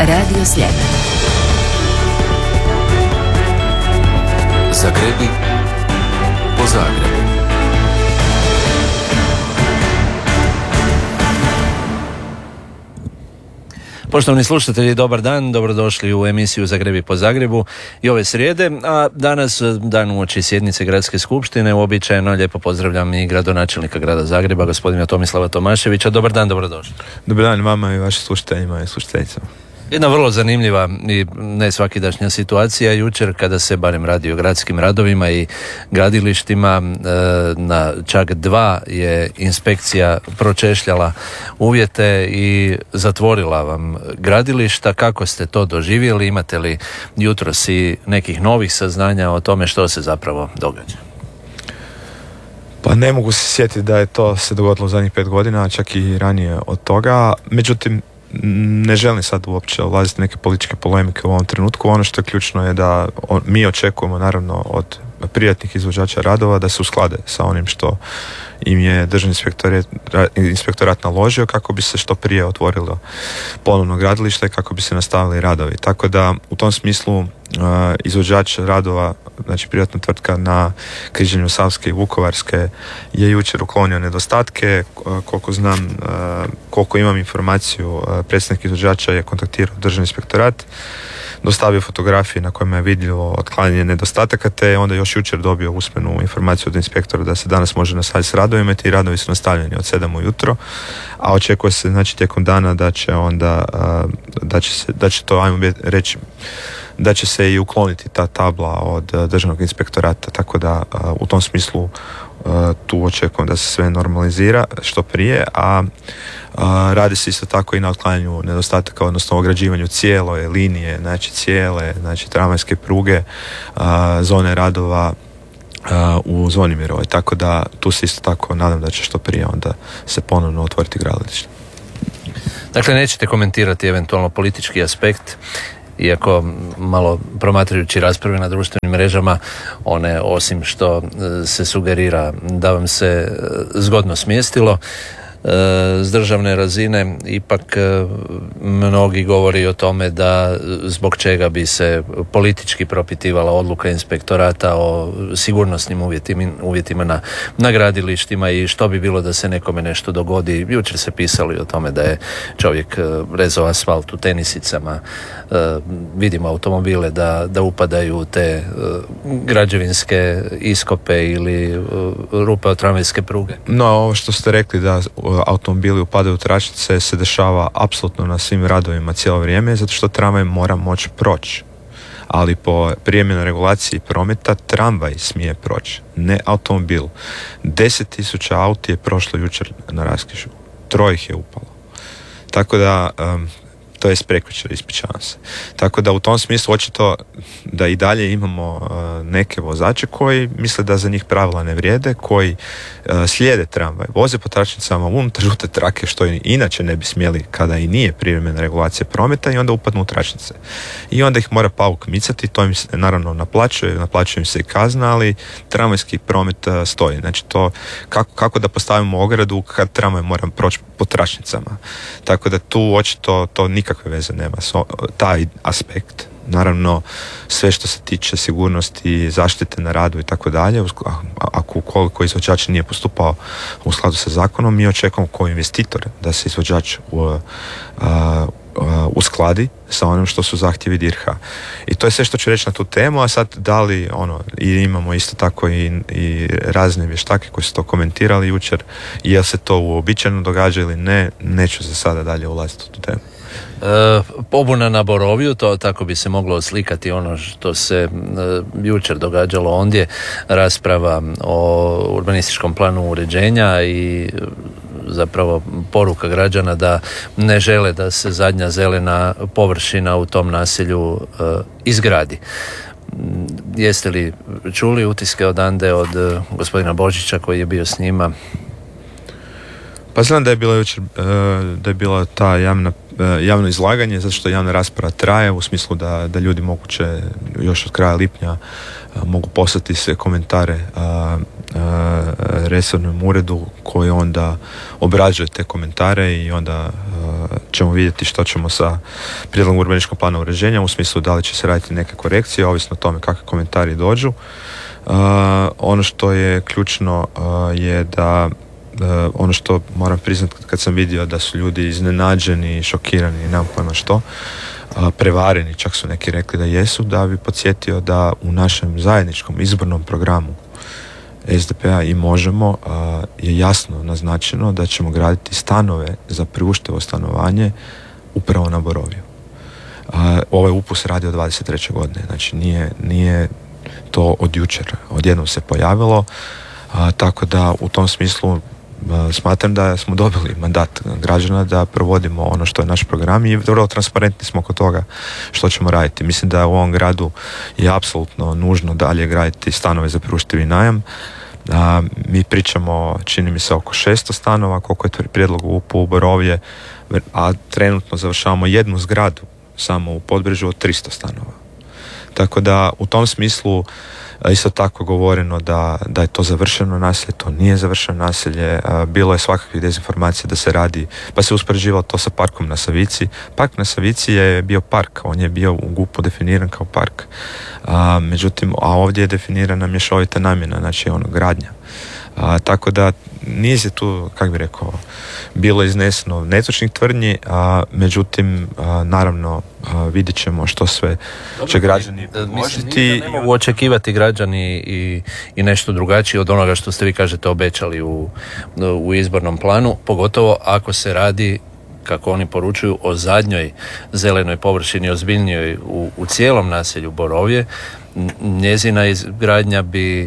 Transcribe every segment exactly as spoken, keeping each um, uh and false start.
Radio Sljeme. Zagrebi po Zagrebu. Poštovani slušatelji, dobar dan, dobrodošli u emisiju Zagrebi po Zagrebu i ove srijede, a danas, dan uoči sjednice Gradske skupštine, uobičajeno lijepo pozdravljam i gradonačelnika grada Zagreba, gospodina Tomislava Tomaševića. Dobar dan, dobrodošli. Dobar dan vama i vašim slušateljima i slušateljicama. Jedna vrlo zanimljiva i ne svakidašnja situacija jučer kada se barem radi o gradskim radovima i gradilištima, na čak dva je inspekcija pročešljala uvjete i zatvorila vam gradilišta. Kako ste to doživjeli? Imate li jutros i nekih novih saznanja o tome što se zapravo događa? Pa ne mogu se sjetiti da je to se dogodilo u zadnjih pet godina, čak i ranije od toga. Međutim, ne želim sad uopće ulaziti neke političke polemike u ovom trenutku. Ono što je ključno je da on, mi očekujemo naravno od privatnih izvođača radova da se usklade sa onim što im je državni inspektorat, inspektorat naložio kako bi se što prije otvorilo ponovno gradilište i kako bi se nastavili radovi. Tako da u tom smislu uh, izvođač radova, znači privatna tvrtka na križanju Savske i Vukovarske, je jučer uklonio nedostatke. Uh, koliko znam, uh, koliko imam informaciju, uh, predstavnik izvođača je kontaktirao državni inspektorat, dostavio fotografije na kojima je vidljivo otklanjanje nedostataka, te onda još jučer dobio usmenu informaciju od inspektora da se danas može nastaviti s radovima i ti radovi su nastavljeni od sedam ujutro, a očekuje se znači tijekom dana da će onda da će se, da će to ajmo reći da će se i ukloniti ta tabla od državnog inspektorata, tako da u tom smislu tu očekujem da se sve normalizira što prije, a radi se isto tako i na otklanjanju nedostataka, odnosno ograđivanju cijele linije, znači cijele, znači tramvajske pruge, zone radova u Zvonimirovoj, tako da tu se isto tako nadam da će što prije onda se ponovno otvoriti gradilište. Dakle, nećete komentirati eventualno politički aspekt, iako malo promatrajući rasprave na društvenim mrežama, one osim što se sugerira da vam se zgodno smjestilo s državne razine, ipak mnogi govori o tome da zbog čega bi se politički propitivala odluka inspektorata o sigurnosnim uvjetima, uvjetima na, na gradilištima i što bi bilo da se nekome nešto dogodi. Jučer se pisali o tome da je čovjek rezao asfalt u tenisicama, vidimo automobile da, da upadaju u te građevinske iskope ili rupe od tramvajske pruge. No, ovo što ste rekli da automobili upadaju u tračnice se dešava apsolutno na svim radovima cijelo vrijeme, zato što tramvaj mora moći proći. Ali po prijevremenoj regulaciji prometa tramvaj smije proći, ne automobil. Deset tisuća auti je prošlo jučer na Raskrižju, troje ih je upalo. Tako da um, to je prekjučer, ispričavam se. Tako da u tom smislu očito da i dalje imamo uh, neke vozače koji misle da za njih pravila ne vrijede, koji uh, slijede tramvaj, voze po tračnicama unutar žute trake, što i inače ne bi smjeli kada i nije privremena regulacija prometa, i onda upadnu u tračnice. I onda ih mora pauk micati, to im se naravno naplaćuje, naplaćuje im se i kazna, ali tramvajski promet uh, stoji. Znači to kako, kako da postavimo ogradu kad tramvaj mora proći po tračnicama. Tako da tu očito to nikakve veze nema, so, taj aspekt. Naravno, sve što se tiče sigurnosti, zaštite na radu i tako dalje, ako ukoliko izvođač nije postupao u skladu sa zakonom, mi očekujemo kao investitor da se izvođač u, uh, uh, uskladi sa onim što su zahtjevi D I R H-a. I to je sve što ću reći na tu temu, a sad da li ono, i imamo isto tako i, i razne vještake koji su to komentirali jučer, jel se to uobičajeno događa ili ne, neću za sada dalje ulaziti u tu temu. E, pobuna na Borovju, to tako bi se moglo oslikati ono što se e, jučer događalo ondje, rasprava o urbanističkom planu uređenja i zapravo poruka građana da ne žele da se zadnja zelena površina u tom naselju e, izgradi. Jeste li čuli utiske odande od e, gospodina Božića koji je bio s njima? Pa znam da je bila jučer, da je bila ta javna, javno izlaganje, zato što javna rasprava traje u smislu da, da ljudi moguće još od kraja lipnja mogu poslati sve komentare resornom uredu koji onda obrađuje te komentare i onda ćemo vidjeti što ćemo sa prijedlogom urbanističkog plana uređenja u smislu da li će se raditi neke korekcije, ovisno o tome kakvi komentari dođu. Uh, ono što je ključno uh, je da uh, ono što moram priznati kad sam vidio da su ljudi iznenađeni, šokirani, nemam pojma što, uh, prevareni, čak su neki rekli da jesu, da bi podsjetio da u našem zajedničkom izbornom programu es de pe a i Možemo uh, je jasno naznačeno da ćemo graditi stanove za priuštivo stanovanje upravo na Borovju. Uh, ovaj upus radi od dvadeset treće godine, znači nije, nije to od jučer, odjednom se pojavilo, a, tako da u tom smislu a, smatram da smo dobili mandat građana da provodimo ono što je naš program i vrlo transparentni smo oko toga što ćemo raditi. Mislim da u ovom gradu je apsolutno nužno dalje graditi stanove za priuštivi najam. A, mi pričamo, čini mi se, oko šesto stanova, koliko je prijedlog u u Borovje, a trenutno završavamo jednu zgradu samo u Podbrežju od tristo stanova. Tako da u tom smislu isto tako govoreno da, da je to završeno naselje, to nije završeno naselje, bilo je svakakvih dezinformacija da se radi, pa se uspoređivalo to sa parkom na Savici. Park na Savici je bio park, on je bio u GUP-u definiran kao park, a, međutim, a ovdje je definirana mješovita namjena, znači ono gradnja. A, tako da niz je tu, kako bi rekao, bilo izneseno netočnih tvrdnji, a međutim, a, naravno, a, vidjet ćemo što sve Dobro, će građani možiti. Ne mogu očekivati građani i, i nešto drugačije od onoga što ste vi kažete obećali u, u izbornom planu, pogotovo ako se radi, kako oni poručuju, o zadnjoj zelenoj površini, ozbiljnijoj u, u cijelom naselju Borovje. Njezina izgradnja bi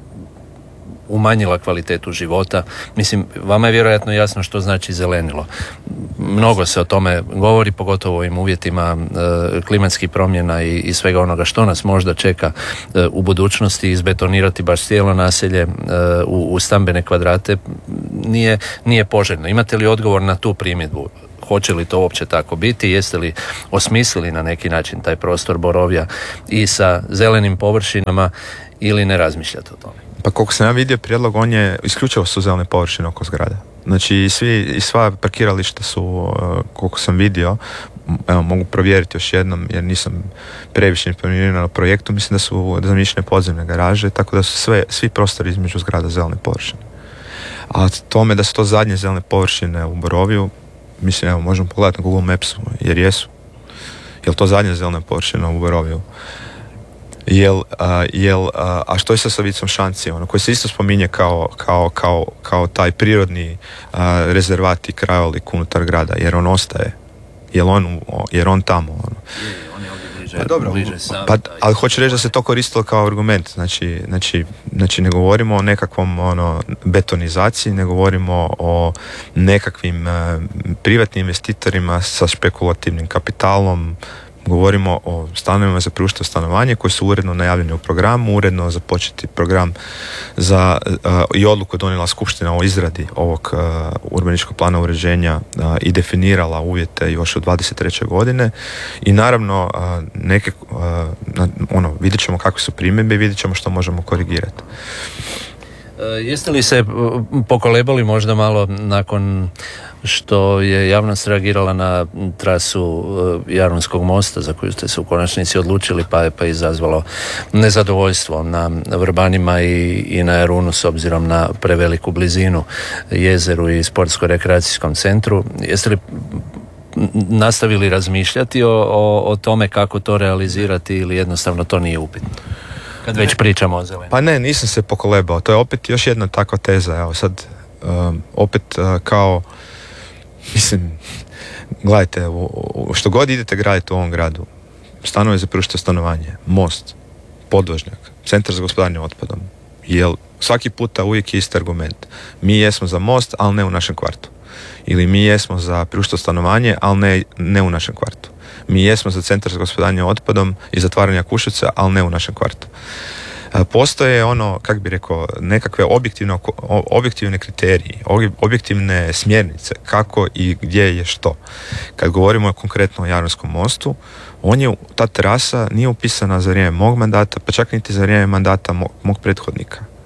umanjila kvalitetu života. Mislim, vama je vjerojatno jasno što znači zelenilo. Mnogo se o tome govori, pogotovo u ovim uvjetima e, klimatskih promjena i, i svega onoga što nas možda čeka e, u budućnosti. Izbetonirati baš cijelo naselje e, u, u stambene kvadrate nije, nije poželjno. Imate li odgovor na tu primjedbu? Hoće li to uopće tako biti? Jeste li osmislili na neki način taj prostor Borovja i sa zelenim površinama ili ne razmišljate o tome? Pa koliko sam ja vidio prijedlog, on je isključivo su zelene površine oko zgrada. Znači i, svi, i sva parkirališta su, koliko sam vidio, evo mogu provjeriti još jednom jer nisam previše informiran na projektu, mislim da su zamišljene podzemne garaže, tako da su sve, svi prostori između zgrada zelene površine. A tome da su to zadnje zelene površine u Borovju, mislim, evo možemo pogledati na Google Mapsu, jer jesu. Jel to zadnje zelene površine u Borovju? Jel, a, jel, a, a što je sa Savicom Šanci, ono, koji se isto spominje kao, kao, kao, kao taj prirodni a, rezervat i krajolik unutar grada, jer on ostaje, jel on, jer on tamo, ono. Je, on je ovdje bliže, pa, dobro, bliže sam, pa, ali hoću reći da se to koristilo kao argument, znači, znači, znači ne govorimo o nekakvom ono, betonizaciji, ne govorimo o nekakvim a, privatnim investitorima sa špekulativnim kapitalom, govorimo o stanovima za priuštivo stanovanje koji su uredno najavljeni u programu, uredno započeti program za, uh, i odluku je donijela skupština o izradi ovog uh, urbanističkog plana uređenja uh, i definirala uvjete još od dvadeset treće godine i naravno uh, neke, uh, na, ono, vidjet ćemo kakve su primjedbe i vidjet ćemo što možemo korigirati. Jeste li se pokolebali možda malo nakon što je javnost reagirala na trasu Jadranskog mosta za koju ste se u konačnici odlučili, pa je pa izazvalo nezadovoljstvo na Vrbanima i, i na Jarunu s obzirom na preveliku blizinu jezeru i sportsko-rekreacijskom centru? Jeste li nastavili razmišljati o, o, o tome kako to realizirati ili jednostavno to nije upitno? Kad već pričamo o zelenu. Pa ne, nisam se pokolebao. To je opet još jedna takva teza. Evo sad, um, opet uh, kao, mislim, gledajte, u, u, što god idete graditi u ovom gradu, stanove za priuštivo stanovanje, most, podvožnjak, centar za gospodarenje otpadom, jel svaki puta uvijek je isti argument. Mi jesmo za most, ali ne u našem kvartu. Ili mi jesmo za priuštivo stanovanje, ali ne, ne u našem kvartu. Mi jesmo za centar za gospodarenje otpadom i zatvaranje Jakuševca, ali ne u našem kvartu. Postoje ono, kako bi rekao, nekakve objektivne, objektivne kriteriji, objektivne smjernice kako i gdje je što. Kad govorimo konkretno o Jadranskom mostu, on je, ta terasa nije upisana za vrijeme mog mandata, pa čak niti za vrijeme mandata mog, mog prethodnika.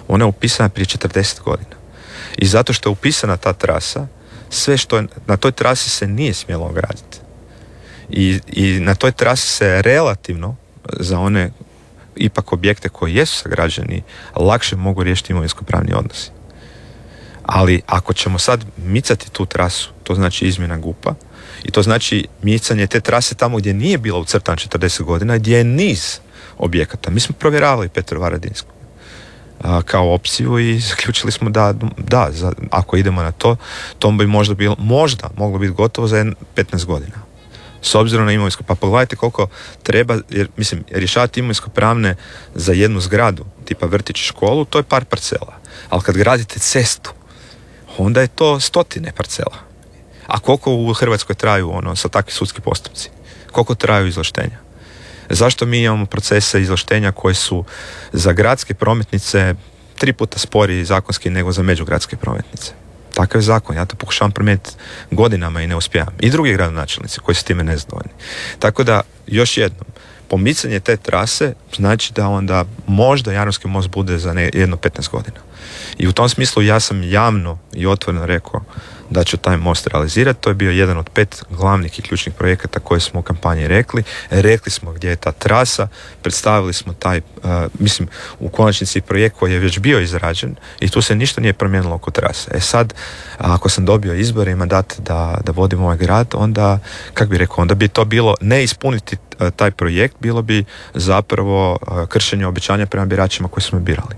Ona je upisana prije četrdeset godina. I zato što je upisana ta trasa, sve što je, na toj trasi se nije smjelo ograditi. I, I na toj trasi se relativno za one ipak objekte koji jesu sagrađeni lakše mogu riješiti imovinsko-pravni odnosi. Ali ako ćemo sad micati tu trasu, to znači izmjena G U P-a i to znači micanje te trase tamo gdje nije bila ucrtana četrdeset godina, gdje je niz objekata. Mi smo provjeravali Petrovaradinsku kao opciju i zaključili smo da, da za, ako idemo na to, to bi možda bilo, možda moglo biti gotovo za petnaest godina. S obzirom na imovinsko, pa pogledajte koliko treba, jer mislim, rješavati imovinsko-pravne za jednu zgradu, tipa vrtić, školu, to je par parcela. Ali kad gradite cestu, onda je to stotine parcela. A koliko u Hrvatskoj traju ono, sa takvi sudski postupci? Koliko traju izvlaštenja? Zašto mi imamo procese izvlaštenja koje su za gradske prometnice tri puta sporiji zakonski nego za međugradske prometnice? Takav je zakon, ja to pokušavam promijeniti godinama i ne uspijevam. I drugi gradonačelnici koji su time nezadovoljni. Tako da, još jednom, pomicanje te trase znači da onda možda Jadranski most bude za ne, jedno petnaest godina. I u tom smislu ja sam javno i otvoreno rekao da ću taj most realizirati. To je bio jedan od pet glavnih i ključnih projekata koje smo u kampanji rekli. Rekli smo gdje je ta trasa, predstavili smo taj, uh, mislim, u konačnici projekt koji je već bio izrađen i tu se ništa nije promijenilo oko trase. E sad, ako sam dobio izbore i mandat da, da vodim ovaj grad, onda, kak bi rekao, onda bi to bilo ne ispuniti uh, taj projekt, bilo bi zapravo uh, kršenje obećanja prema biračima koji su me birali.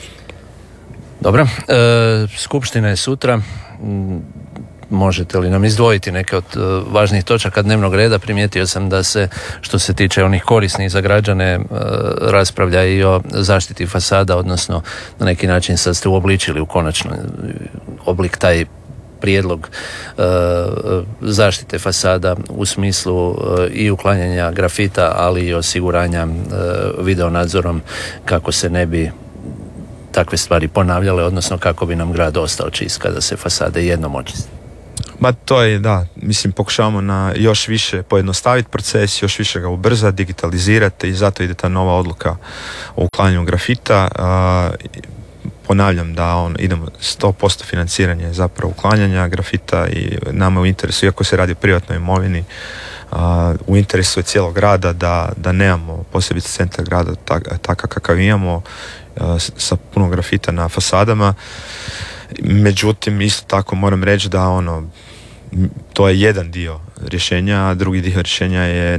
Dobro, e, skupština je sutra. Možete li nam izdvojiti neke od uh, važnijih točaka dnevnog reda? Primijetio sam da se, što se tiče onih korisnih za građane, uh, raspravlja i o zaštiti fasada, odnosno na neki način sad ste uobličili u konačni oblik taj prijedlog uh, zaštite fasada u smislu uh, i uklanjanja grafita, ali i osiguranja uh, videonadzorom kako se ne bi takve stvari ponavljale, odnosno kako bi nam grad ostao čist kada se fasade jednom očiste. Ma to je, da, mislim, pokušavamo na još više pojednostaviti proces, još više ga ubrzati, digitalizirati i zato ide ta nova odluka o uklanjanju grafita. Uh, ponavljam da on, idemo sto posto financiranje zapravo uklanjanja grafita i nama u interesu, iako se radi o privatnoj imovini, uh, u interesu je cijelog grada da, da nemamo posebice centar grada tak, takav kakav imamo, uh, sa puno grafita na fasadama. Međutim, isto tako moram reći da ono, to je jedan dio rješenja, a drugi dio rješenja je